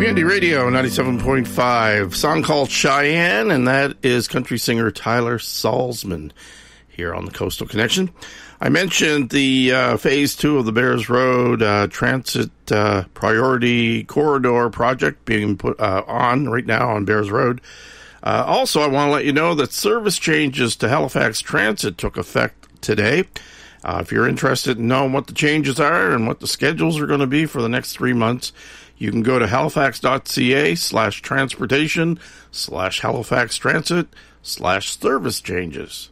Community Radio 97.5, song called Cheyenne, and that is country singer Tyler Salzman here on the Coastal Connection. I mentioned the Phase 2 of the Bears Road Transit Priority Corridor project being put on right now on Bears Road. Also, I want to let you know that service changes to Halifax Transit took effect today. If you're interested in knowing what the changes are and what the schedules are going to be for the next 3 months, you can go to halifax.ca/transportation/Halifax Transit/service changes.